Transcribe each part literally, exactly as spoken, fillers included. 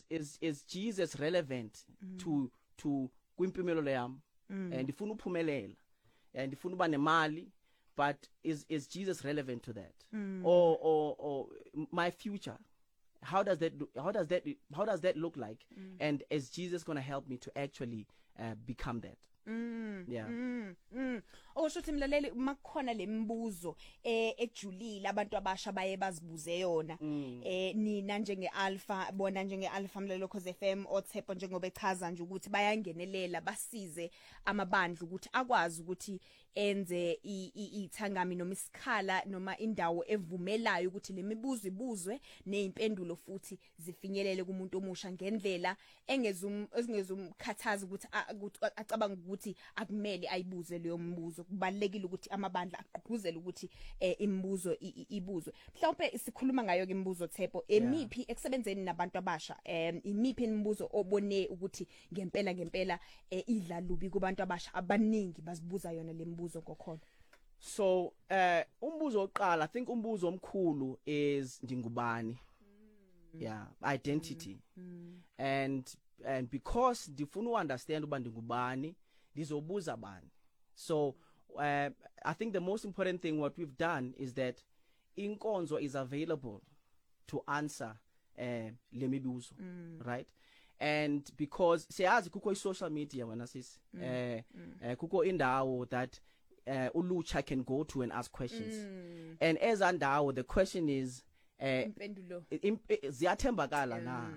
is is Jesus relevant mm. to to kwimpumelo yami mm. and ifuna uphumelela and ifuna uba nemali, but is is Jesus relevant to that mm. or or or my future? How does that do, how does that how does that look like mm. and is Jesus going to help me to actually uh, become that? Mm, yeah mm, mm. Oshuthi mlaleli makukhona lembuzo eh ejulile abantu abasha baye bazibuze yona mm. eh nina njenge Alpha bona njenge Alpha Mlalelo Cause F M oThepo njengoba echaza nje ukuthi bayangenelela basize amabandla ukuthi akwazi ukuthi enze ithangami noma isikhala noma indawo evumelayo ukuthi lemibuzo ibuzwe nezimpendulo futhi zifinyelele kumuntu omusha ngendlela engezum engezumkhathaza ukuthi acabanga ukuthi akumele ayibuze leyo mbuzo. Kubalekile ukuthi amabandla aqhubuzele ukuthi imibuzo ibuzwe. Mhlawumbe sikhuluma ngayo ke imibuzo Thepo emiphi ekusebenzeni nabantu abasha em imiphi imibuzo obone ukuthi ngempela ngempela idla lubi kubantu abasha abaningi bazibuza yona lembuzo ngokhona. So uh umbuzo oqala, I think umbuzo omkhulu is ndingubani. mm. yeah identity mm. Mm. and and because ndifuna uunderstand uba ndingubani ndizobuza bani. So uh, I think the most important thing what we've done is that inkonzo is available to answer uh, le mibuzo mm. right, and because siyazi kukho i-social media wena sis mm. uh, mm. uh, kukho indawo that uh, ulucha can go to and ask questions mm. and as andawo the question is impendulo ziyathembakala na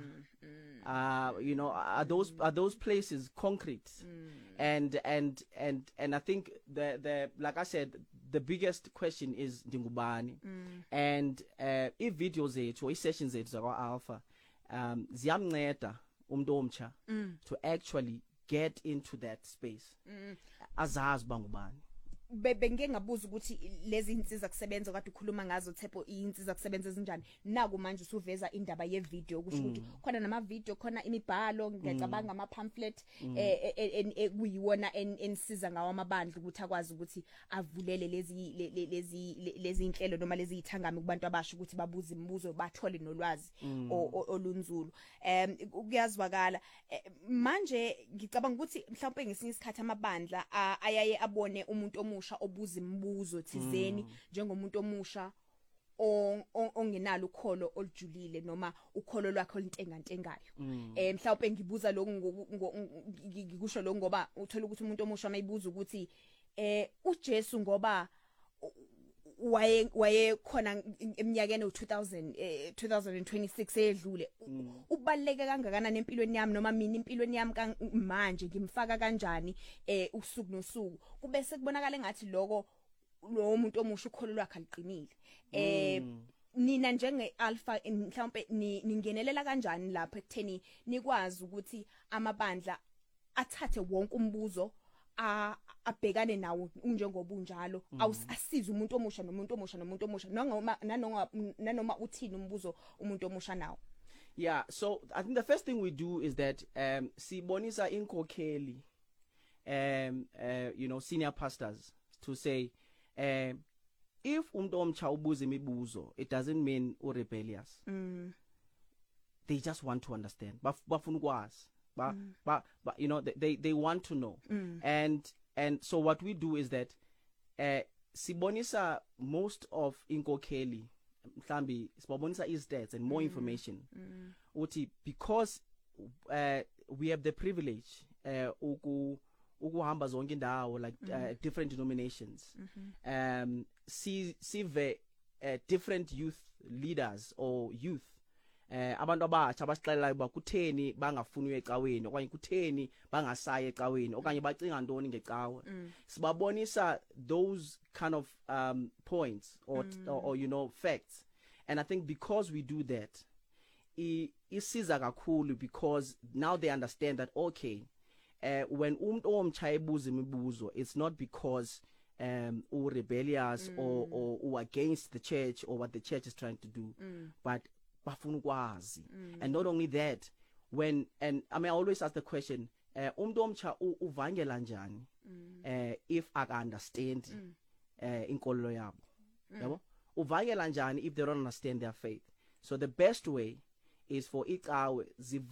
uh you know are those are those places concrete mm. and and and and I think the the like I said the biggest question is ndingubani mm. and uh I videos zethu I sessions zethu zakwa Alpha um ziyamnceda umuntu omtsha mm. to actually get into that space mm. azazi bangubani. Bengeke ngabuza ukuthi lezi insiza kusebenza kade ukhuluma ngazo Thepo insiza kusebenza ezinjani naku manje usuveza indaba ye video kusho ukuthi mm. khona nama video khona imibhalo ngiyacabanga ama pamphlet mm. eh kuyiwona ensiza ngawo amabandla ukuthi akwazi ukuthi avulele lezi lezi lezi inhlelo noma lezi ithangami kubantu abasha ukuthi babuze imibuzo bathole nolwazi mm. olunzulu. Em kuyazwakala manje ngicabanga ukuthi mhlawumbe ngesinye isikhathi amabandla ayaye abone umuntu omusha obuza imibuzo thizeni mm. njengomuntu omusha ongenalo ukholo olujulile noma ukholo lwakhe olintenga ntengayo mm. eh mhlawumbe ngibuza lo ngikusho lo ngoba uthola ukuthi umuntu omusha mayibuza ukuthi eh uJesu ngoba waye waye khona eminyakeni two thousand eh twenty twenty-six edlule mm. ubaleke kangakanani empilweni yami noma mina empilweni yami manje ngimfaka kanjani eh usuku nosuku kube sekubonakala engathi lokho lo muntu omusha ukholo lwakhe aliqinile eh mm. nina njenge Alpha mhlawumbe ningenelela kanjani lapha ekutheni nikwazi ukuthi amabandla athathe wonke umbuzo a abhekane nawo unjengoba unjalo awusiza umuntu omusha nomuntu omusha nomuntu omusha noma nanoma nanoma uthini umbuzo umuntu omusha nawo. Yeah, so I think the first thing we do is that um sibonisa inkokheli um uh, you know senior pastors to say um if umuntu omtsha ubuza imibuzo it doesn't mean u rebellious mm. they just want to understand bafuna ukwazi but mm. but but you know they they want to know mm. and and so what we do is that uh sibonisa most of inkokheli mhlambi sibonisa is stats and more mm. information mm. uthi because uh we have the privilege uh uku ukuhamba zonke indawo like mm. uh, different denominations mm-hmm. um see see the uh, different youth leaders or youth eh abantu abatsha basixelelayo ba kutheni bangafuni uyecaweni okanye kutheni bangasaye ecaweni okanye bacinga ntoni ngecawe mm. sibabonisa those kind of um points or, mm. or or you know facts, and I think because we do that isiza kakhulu because now they understand that okay uh, when umuntu omtsha ebuza imibuzo it's not because um or rebellious mm. or, or or against the church or what the church is trying to do mm. but bafuna ukwazi mm. and not only that when and I mean I always ask the question uh, umuntu omtsha uvangela njani mm. uh, if aka understand mm. uh, inkolo yabo mm. yabo uvangela njani if they don't understand their faith. So the best way is for icawe